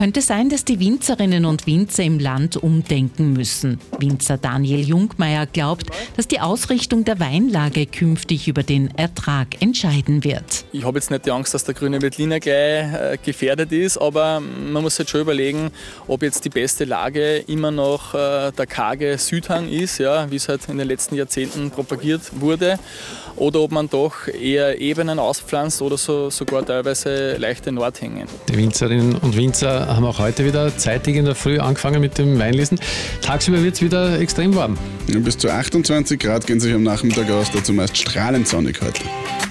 Könnte sein, dass die Winzerinnen und Winzer im Land umdenken müssen. Winzer Daniel Jungmeier glaubt, dass die Ausrichtung der Weinlage künftig über den Ertrag entscheiden wird. Ich habe jetzt nicht die Angst, dass der grüne Veltliner gleich gefährdet ist, aber man muss halt schon überlegen, ob jetzt die beste Lage immer noch der karge Südhang ist, ja, wie es halt in den letzten Jahrzehnten propagiert wurde, oder ob man doch eher Ebenen auspflanzt oder sogar teilweise leichte Nordhänge. Die Winzerinnen und Winzer haben auch heute wieder zeitig in der Früh angefangen mit dem Weinlesen. Tagsüber wird es wieder extrem warm. Bis zu 28 Grad gehen sich am Nachmittag aus, dazu meist strahlend sonnig heute.